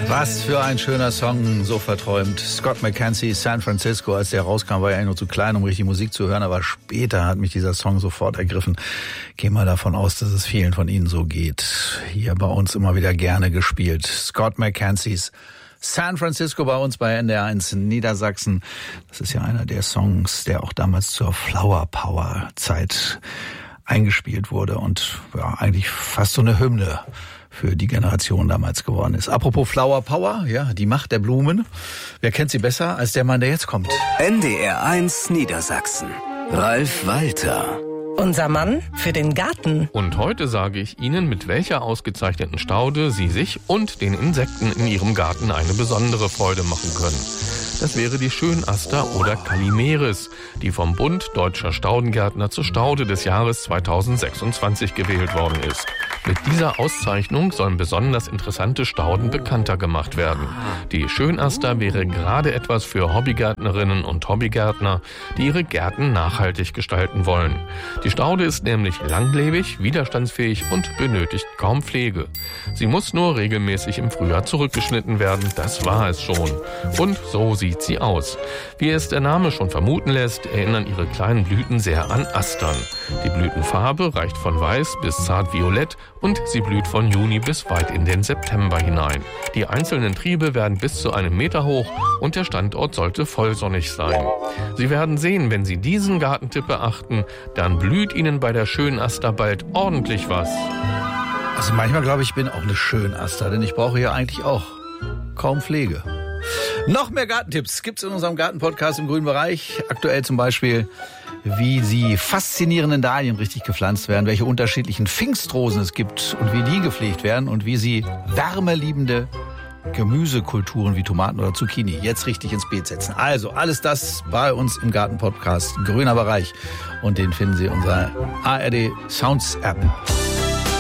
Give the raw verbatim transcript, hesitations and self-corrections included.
Was für ein schöner Song, so verträumt. Scott McKenzie, San Francisco, als der rauskam, war ja eigentlich nur zu klein, um richtig Musik zu hören, aber später hat mich dieser Song sofort ergriffen. Gehen wir davon aus, dass es vielen von Ihnen so geht. Hier bei uns immer wieder gerne gespielt. Scott McKenzies San Francisco bei uns bei N D R eins Niedersachsen. Das ist ja einer der Songs, der auch damals zur Flower Power Zeit eingespielt wurde und ja, eigentlich fast so eine Hymne für die Generation damals geworden ist. Apropos Flower Power, ja, die Macht der Blumen. Wer kennt sie besser als der Mann, der jetzt kommt? N D R eins Niedersachsen. Ralf Walter. Unser Mann für den Garten. Und heute sage ich Ihnen, mit welcher ausgezeichneten Staude Sie sich und den Insekten in Ihrem Garten eine besondere Freude machen können. Das wäre die Schönaster oder Calimeris, die vom Bund Deutscher Staudengärtner zur Staude des Jahres zweitausendsechsundzwanzig gewählt worden ist. Mit dieser Auszeichnung sollen besonders interessante Stauden bekannter gemacht werden. Die Schönaster wäre gerade etwas für Hobbygärtnerinnen und Hobbygärtner, die ihre Gärten nachhaltig gestalten wollen. Die Staude ist nämlich langlebig, widerstandsfähig und benötigt kaum Pflege. Sie muss nur regelmäßig im Frühjahr zurückgeschnitten werden, das war es schon. Und so sieht sie aus. Wie es der Name schon vermuten lässt, erinnern ihre kleinen Blüten sehr an Astern. Die Blütenfarbe reicht von weiß bis zart violett und sie blüht von Juni bis weit in den September hinein. Die einzelnen Triebe werden bis zu einem Meter hoch und der Standort sollte vollsonnig sein. Sie werden sehen, wenn Sie diesen Gartentipp beachten, dann blüht Ihnen bei der Schönaster bald ordentlich was. Also manchmal glaube ich, ich bin auch eine Schönaster, denn ich brauche ja eigentlich auch kaum Pflege. Noch mehr Gartentipps gibt's in unserem Gartenpodcast im grünen Bereich. Aktuell zum Beispiel, wie die faszinierenden Dahlien richtig gepflanzt werden, welche unterschiedlichen Pfingstrosen es gibt und wie die gepflegt werden und wie sie wärmeliebende Gemüsekulturen wie Tomaten oder Zucchini jetzt richtig ins Beet setzen. Also alles das bei uns im Gartenpodcast grüner Bereich und den finden Sie in unserer A R D Sounds App.